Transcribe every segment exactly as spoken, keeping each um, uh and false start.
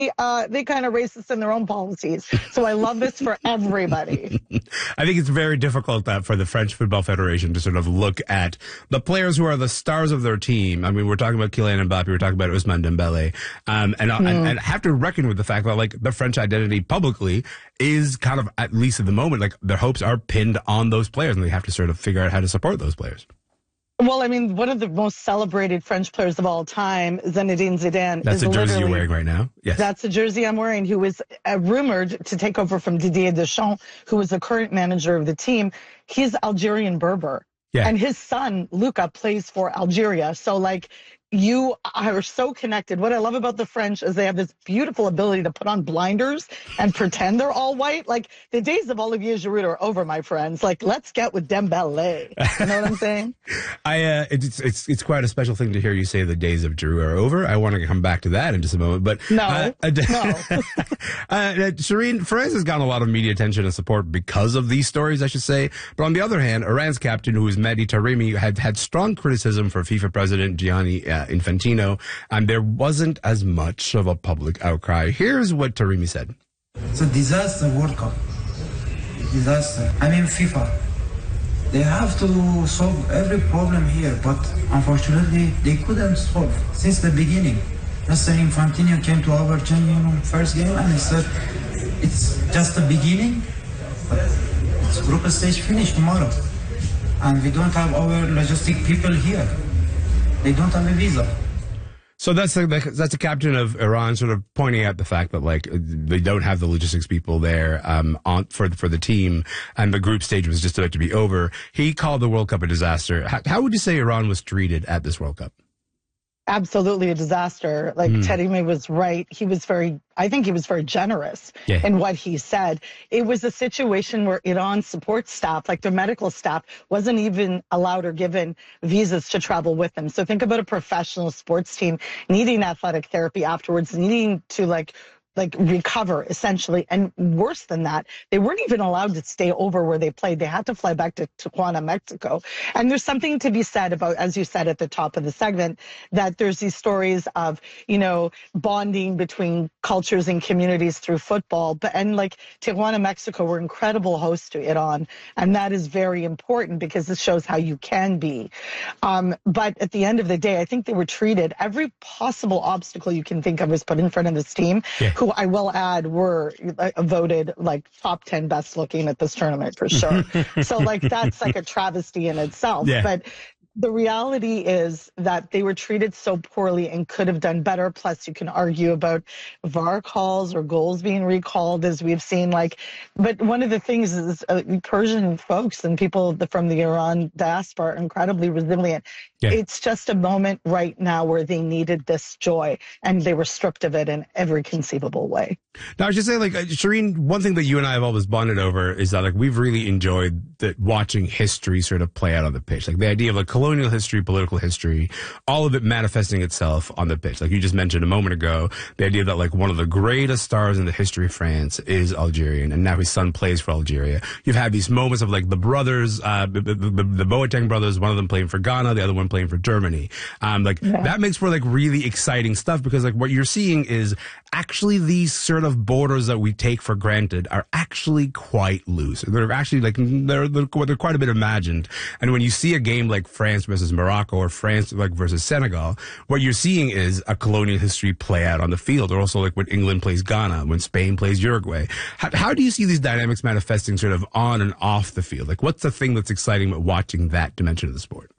uh, they kind of racist in their own policies. So I love this for everybody. I think it's very difficult that for the French Football Federation to sort of look at the players who are the stars of their team. I mean, we're talking about Kylian Mbappe, we're talking about Ousmane Dembele, um, and, mm. and, and have to reckon with the fact that like the French identity publicly is kind of, at least at the moment, like their hopes are pinned on those players, and they have to sort of figure out how to support those players. Well, I mean, one of the most celebrated French players of all time, Zinedine Zidane. That's is the jersey you're wearing right now? Yes. That's the jersey I'm wearing, who was uh, rumored to take over from Didier Deschamps, who was the current manager of the team. He's Algerian Berber. Yeah. And his son, Luca, plays for Algeria. So, like, you are so connected. What I love about the French is they have this beautiful ability to put on blinders and pretend they're all white. Like, the days of Olivier Giroud are over, my friends. Like, let's get with Dembele. You know what I'm saying? I uh, it's it's it's quite a special thing to hear you say the days of Giroud are over. I want to come back to that in just a moment. But no, uh, no. uh, Shireen, France has gotten a lot of media attention and support because of these stories, I should say. But on the other hand, Iran's captain, who is Mehdi Taremi, had had strong criticism for FIFA president Gianni uh, Infantino, and there wasn't as much of a public outcry. Here's what Taremi said. It's a disaster World Cup. Disaster. I mean FIFA. They have to solve every problem here, but unfortunately they couldn't solve since the beginning. Mister Infantino came to our changing room first game and he said, it's just the beginning, but it's group stage finish tomorrow. And we don't have our logistic people here. They don't have a visa. So that's the, that's the captain of Iran sort of pointing out the fact that like they don't have the logistics people there um, on for for the team, and the group stage was just about to be over. He called the World Cup a disaster. How, how would you say Iran was treated at this World Cup? Absolutely a disaster. Like mm. Taremi was right. He was very, I think he was very generous yeah. in what he said. It was a situation where Iran's support staff, like their medical staff, wasn't even allowed or given visas to travel with them. So think about a professional sports team needing athletic therapy afterwards, needing to like like recover essentially. And worse than that, they weren't even allowed to stay over where they played. They had to fly back to Tijuana, Mexico. And there's something to be said about, as you said at the top of the segment, that there's these stories of, you know, bonding between cultures and communities through football. But, and like Tijuana, Mexico were incredible hosts to Iran. And that is very important because this shows how you can be. Um, but at the end of the day, I think they were treated, every possible obstacle you can think of was put in front of this team. Yeah. Who I will add were uh, voted like top ten best looking at this tournament for sure. So like that's like a travesty in itself. Yeah. But the reality is that they were treated so poorly and could have done better. Plus, you can argue about V A R calls or goals being recalled, as we've seen. Like, but one of the things is uh, Persian folks and people from the Iran diaspora are incredibly resilient. Yeah. It's just a moment right now where they needed this joy, and they were stripped of it in every conceivable way. Now, I was just saying, like, uh, Shireen, one thing that you and I have always bonded over is that, like, we've really enjoyed the, watching history sort of play out on the pitch. Like, the idea of, like, colonial history, political history, all of it manifesting itself on the pitch. Like you just mentioned a moment ago, the idea that, like, one of the greatest stars in the history of France is Algerian, and now his son plays for Algeria. You've had these moments of, like, the brothers, uh, the, the, the, the Boateng brothers, one of them playing for Ghana, the other one playing for Germany. Um, like, yeah. that makes for, like, really exciting stuff because, like, what you're seeing is actually these sort of borders that we take for granted are actually quite loose. They're actually, like, they're, they're, they're quite a bit imagined. And when you see a game like France versus Morocco or France, like, versus Senegal, what you're seeing is a colonial history play out on the field. Or also, like, when England plays Ghana, when Spain plays Uruguay. How, how do you see these dynamics manifesting sort of on and off the field? Like, what's the thing that's exciting about watching that dimension of the sport?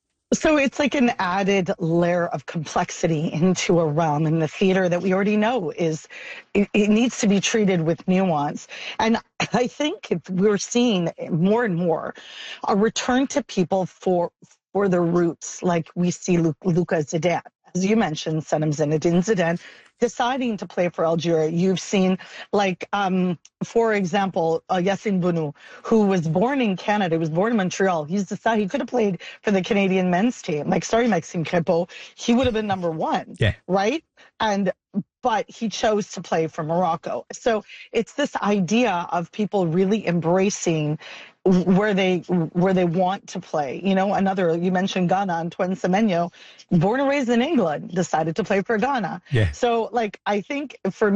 So it's like an added layer of complexity into a realm in the theater that we already know is, it, it needs to be treated with nuance. And I think we're seeing more and more a return to people for for their roots, like we see Luka Zidane, as you mentioned, son of Zinedine Zidane, deciding to play for Algeria. You've seen, like, um, for example, uh, Yassine Bounou, who was born in Canada, he was born in Montreal. He's decided he could have played for the Canadian men's team. Like, sorry, Maxime Crépeau, he would have been number one, yeah. right? And but he chose to play for Morocco. So it's this idea of people really embracing where they where they want to play. You know, another, you mentioned Ghana, Antoine Semenyo, born and raised in England, decided to play for Ghana. Yeah. So, like, I think for